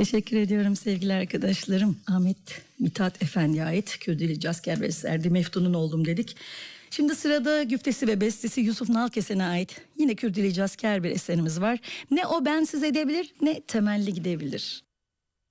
Teşekkür ediyorum sevgili arkadaşlarım. Ahmet Mithat Efendi'ye ait Kürdili Cazker ve eserdi. Meftun'un oldum dedik. Şimdi sırada güftesi ve bestesi Yusuf Nalkesen'e ait yine Kürdili Cazker bir eserimiz var. Ne o bensiz edebilir ne temelli gidebilir.